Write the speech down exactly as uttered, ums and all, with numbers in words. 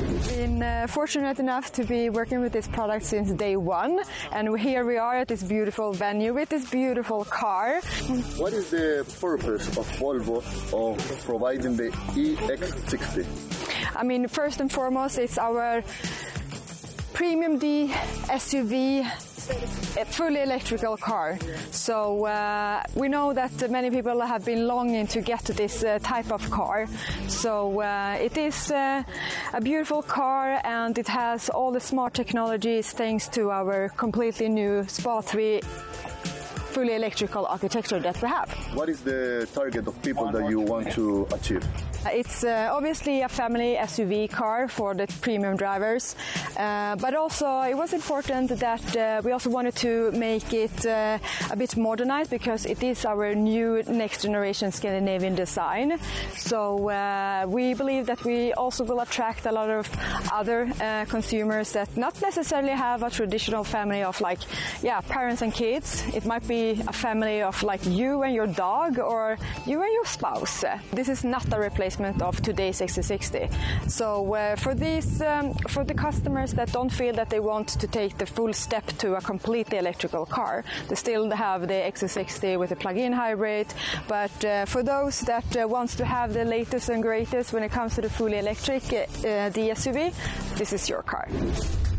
Been uh, fortunate enough to be working with this product since day one, and here we are at this beautiful venue with this beautiful car. What is the purpose of Volvo of providing the E X sixty? I mean, first and foremost, it's our premium D S U V, a fully electrical car. So uh, we know that many people have been longing to get to this uh, type of car. So uh, it is uh, a beautiful car, and it has all the smart technologies thanks to our completely new SPA three fully electrical architecture that we have. What is the target of people that you want to achieve? It's uh, obviously a family S U V car for the premium drivers, uh, but also it was important that uh, we also wanted to make it uh, a bit modernized, because it is our new next generation Scandinavian design. So uh, we believe that we also will attract a lot of other uh, consumers that not necessarily have a traditional family of like, yeah, parents and kids. It might be a family of like you and your dog, or you and your spouse. This is not a replacement of today's X C sixty. So uh, for these, um, for the customers that don't feel that they want to take the full step to a completely electrical car, they still have the X C sixty with a plug-in hybrid. But uh, for those that uh, wants to have the latest and greatest when it comes to the fully electric uh, D S U V, this is your car.